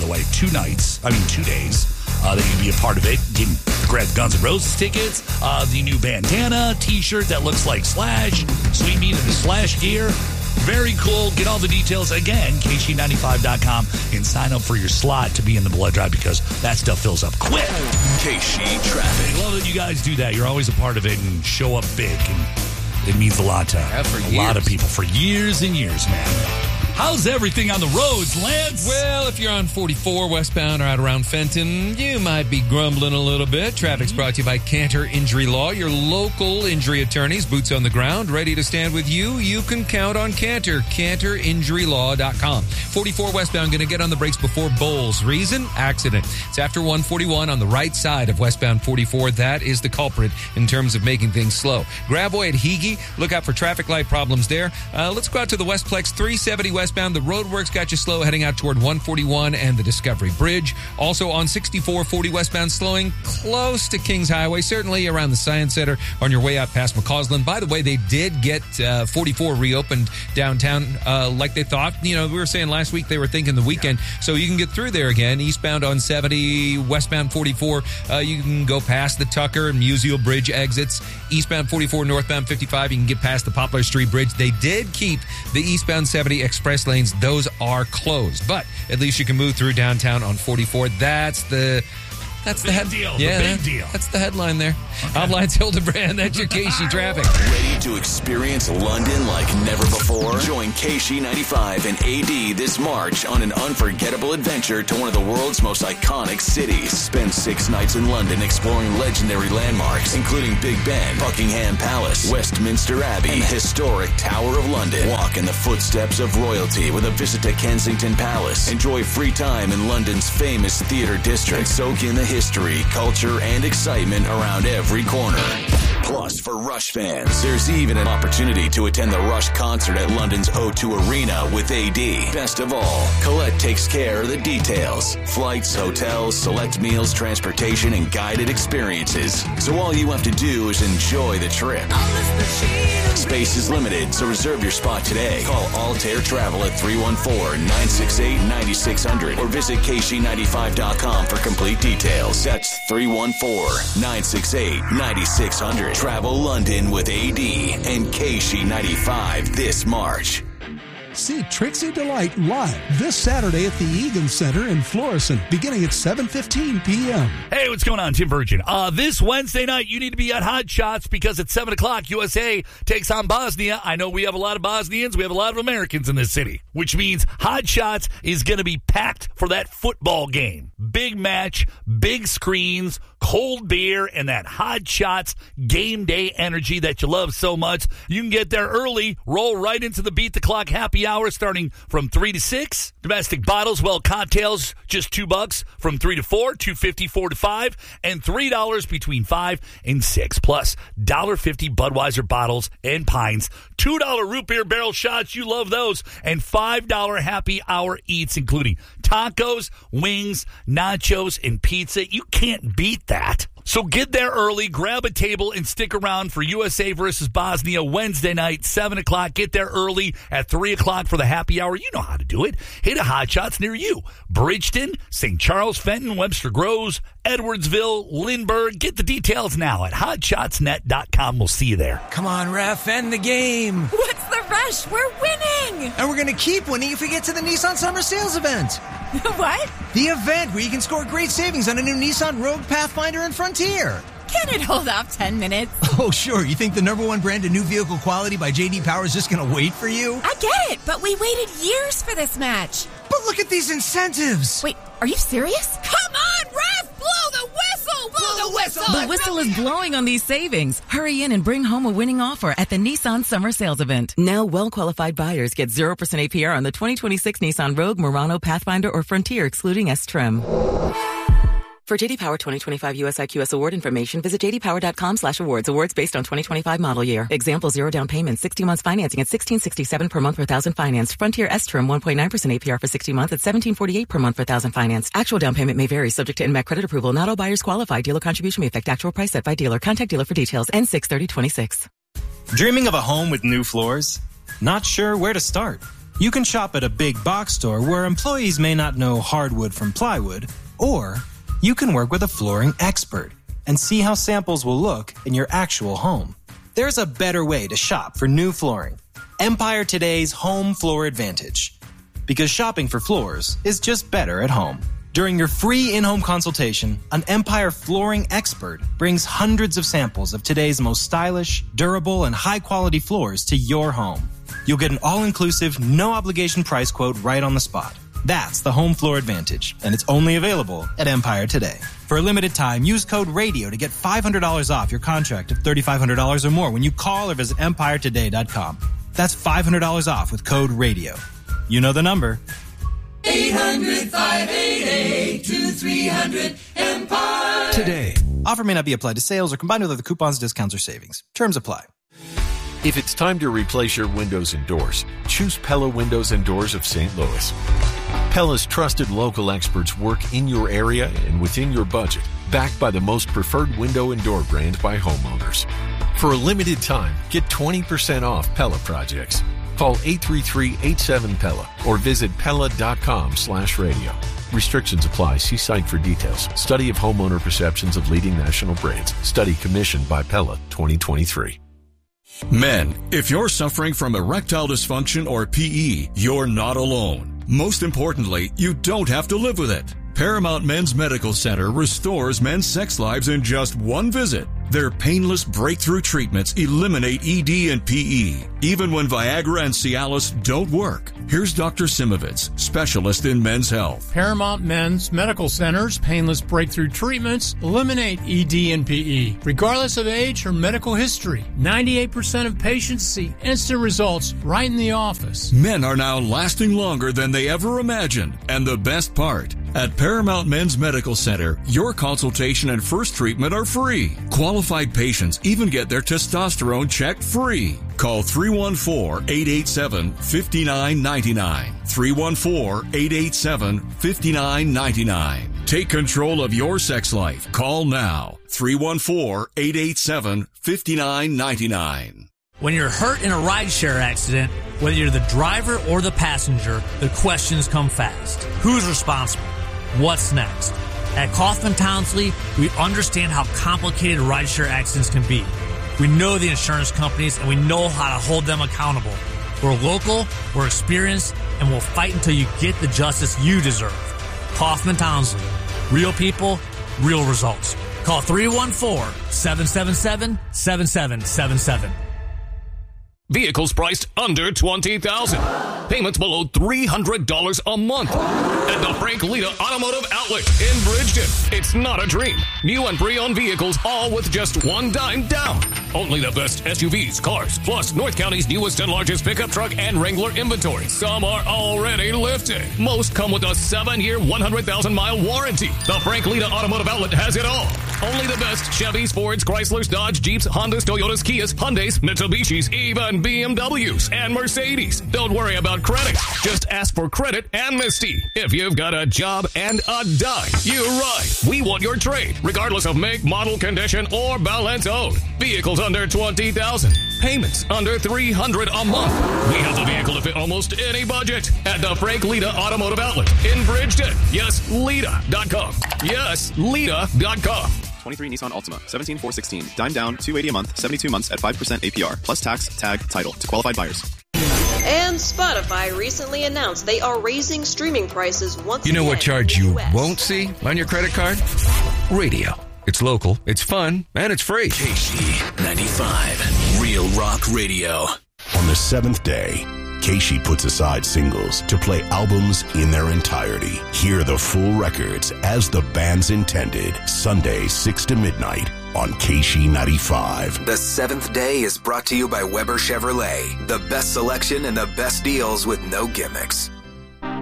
the way. 2 days. That you can be a part of it. You can grab Guns N' Roses tickets, the new bandana, t-shirt that looks like Slash, Sweet Meat in the Slash gear. Very cool. Get all the details again, KC95.com, and sign up for your slot to be in the blood drive because that stuff fills up quick. KC Traffic. I love that you guys do that. You're always a part of it and show up big. And it means a lot to a lot of people for years and years, man. How's everything on the roads, Lance? Well, if you're on 44 westbound or out around Fenton, you might be grumbling a little bit. Traffic's brought to you by Cantor Injury Law, your local injury attorneys, boots on the ground, ready to stand with you. You can count on Cantor, CantorInjuryLaw.com. 44 westbound, going to get on the brakes before Bowles. Reason? Accident. It's after 141 on the right side of westbound 44. That is the culprit in terms of making things slow. Gravois at Higi, look out for traffic light problems there. Let's go out to the Westplex 370 westbound. The roadworks got you slow heading out toward 141 and the Discovery Bridge. Also on 6440 westbound, slowing close to Kings Highway, certainly around the Science Center on your way out past McCausland. By the way, they did get 44 reopened downtown like they thought. You know, we were saying last week they were thinking the weekend, so you can get through there again. Eastbound on 70, westbound 44, you can go past the Tucker and Musial Bridge exits. Eastbound 44, northbound 55, you can get past the Poplar Street Bridge. They did keep the eastbound 70 express lanes. Those are closed, but at least you can move through downtown on 44. That's the deal. Yeah, the big deal. That's the headline there. Okay. I'm Lance Hildebrand. That's your KC Traffic. Ready to experience London like never before? Join KC95 and AD this March on an unforgettable adventure to one of the world's most iconic cities. Spend 6 nights in London exploring legendary landmarks, including Big Ben, Buckingham Palace, Westminster Abbey, and the historic Tower of London. Walk in the footsteps of royalty with a visit to Kensington Palace. Enjoy free time in London's famous theatre district. And soak in the history, culture, and excitement around every corner. Plus, for Rush fans, there's even an opportunity to attend the Rush concert at London's O2 Arena with AD. Best of all, Colette takes care of the details. Flights, hotels, select meals, transportation, and guided experiences. So all you have to do is enjoy the trip. Space is limited, so reserve your spot today. Call Altair Travel at 314-968-9600 or visit KC95.com for complete details. That's 314-968-9600. Travel London with AD and KC95 this March. See Trixie Delight live this Saturday at the Egan Center in Florissant, beginning at 7:15 p.m. Hey, what's going on? Tim Virgin. This Wednesday night, you need to be at Hot Shots because at 7 o'clock, USA takes on Bosnia. I know we have a lot of Bosnians. We have a lot of Americans in this city, which means Hot Shots is going to be packed for that football game. Big match, big screens, cold beer, and that Hot Shots game day energy that you love so much. You can get there early, roll right into the Beat the Clock happy hour starting from 3 to 6. Domestic bottles, well, cocktails, just $2 from 3 to 4, $2.50 4 to 5, and $3 between 5 and 6. Plus, $1.50 Budweiser bottles and pints, $2 root beer barrel shots, you love those, and $5 happy hour eats, including tacos, wings, nachos, and pizza. You can't beat that. So get there early, grab a table, and stick around for USA versus Bosnia Wednesday night, 7 o'clock. Get there early at 3 o'clock for the happy hour. You know how to do it. Hit a Hot Shots near you. Bridgeton, St. Charles, Fenton, Webster Groves, Edwardsville, Lindbergh. Get the details now at hotshotsnet.com. We'll see you there. Come on, ref, end the game. What's the rush? We're winning. And we're going to keep winning if we get to the Nissan Summer Sales event. What? The event where you can score great savings on a new Nissan Rogue, Pathfinder, and Frontier. Can it hold off 10 minutes? Oh, sure. You think the #1 brand of new vehicle quality by J.D. Power is just going to wait for you? I get it, but we waited years for this match. But look at these incentives. Wait, are you serious? Come on, ref! Blow the whistle! Blow the whistle! The whistle is blowing on these savings. Hurry in and bring home a winning offer at the Nissan Summer Sales Event. Now, well-qualified buyers get 0% APR on the 2026 Nissan Rogue, Murano, Pathfinder, or Frontier, excluding S-Trim. For J.D. Power 2025 US IQS award information, visit jdpower.com/awards. Awards based on 2025 model year. Example, 0 down payment, 60 months financing at $1,667 per month per thousand financed. Frontier S-Trim 1.9% APR for 60 months at $1,748 per month per thousand financed. Actual down payment may vary, subject to NMAC credit approval. Not all buyers qualify. Dealer contribution may affect actual price set by dealer. Contact dealer for details. N6/30/26. Dreaming of a home with new floors? Not sure where to start? You can shop at a big box store where employees may not know hardwood from plywood, or you can work with a flooring expert and see how samples will look in your actual home. There's a better way to shop for new flooring. Empire Today's Home Floor Advantage. Because shopping for floors is just better at home. During your free in-home consultation, an Empire flooring expert brings hundreds of samples of today's most stylish, durable, and high-quality floors to your home. You'll get an all-inclusive, no-obligation price quote right on the spot. That's the Home Floor Advantage, and it's only available at Empire Today. For a limited time, use code RADIO to get $500 off your contract of $3,500 or more when you call or visit EmpireToday.com. That's $500 off with code RADIO. You know the number. 800-588-2300 Empire. Offer may not be applied to sales or combined with other coupons, discounts, or savings. Terms apply. If it's time to replace your windows and doors, choose Pella Windows and Doors of St. Louis. Pella's trusted local experts work in your area and within your budget, backed by the most preferred window and door brand by homeowners. For a limited time, get 20% off Pella projects. Call 833-87-PELLA or visit Pella.com/radio. Restrictions apply. See site for details. Study of homeowner perceptions of leading national brands. Study commissioned by Pella 2023. Men, if you're suffering from erectile dysfunction or PE, you're not alone. Most importantly, you don't have to live with it. Paramount Men's Medical Center restores men's sex lives in just one visit. Their painless breakthrough treatments eliminate ED and PE, even when Viagra and Cialis don't work. Here's Dr. Simovitz, specialist in men's health. Paramount Men's Medical Center's painless breakthrough treatments eliminate ED and PE, regardless of age or medical history. 98% of patients see instant results right in the office. Men are now lasting longer than they ever imagined. And the best part, at Paramount Men's Medical Center, your consultation and first treatment are free. Qualified patients even get their testosterone checked free. Call 314-887-5999. 314-887-5999. Take control of your sex life. Call now. 314-887-5999. When you're hurt in a rideshare accident, whether you're the driver or the passenger, the questions come fast. Who's responsible? What's next? At Kaufman Townsley, we understand how complicated rideshare accidents can be. We know the insurance companies, and we know how to hold them accountable. We're local, we're experienced, and we'll fight until you get the justice you deserve. Kaufman Townsley. Real people, real results. Call 314-777-7777. Vehicles priced under $20,000. Payments below $300 a month. At the Frank Lita Automotive Outlet in Bridgeton. It's not a dream. New and pre-owned vehicles, all with just $1 down. Only the best SUVs, cars, plus North County's newest and largest pickup truck and Wrangler inventory. Some are already lifted. Most come with a 7-year, 100,000-mile warranty. The Frank Lita Automotive Outlet has it all. Only the best Chevys, Fords, Chryslers, Dodge, Jeeps, Hondas, Toyotas, Kias, Hyundais, Mitsubishis, even BMWs and Mercedes. Don't worry about credit. Just ask for credit amnesty. If you've got a job and a dime, you're right. We want your trade, regardless of make, model, condition, or balance owed. Vehicles under $20,000. Payments under $300 a month. We have the vehicle to fit almost any budget at the Frank Lita Automotive Outlet in Bridgeton. Yes, Lita.com. Yes, Lita.com. 23 Nissan Altima, 17,416. Dime down, $280 a month, 72 months at 5% APR, plus tax, tag, title to qualified buyers. And Spotify recently announced they are raising streaming prices once again. You know what charge you won't see on your credit card? Radio. It's local, it's fun, and it's free. KC95, Real Rock Radio. On the seventh day, Keishi puts aside singles to play albums in their entirety. Hear the full records as the band's intended. Sunday, 6 to midnight on KC95. The seventh day is brought to you by Weber Chevrolet. The best selection and the best deals with no gimmicks.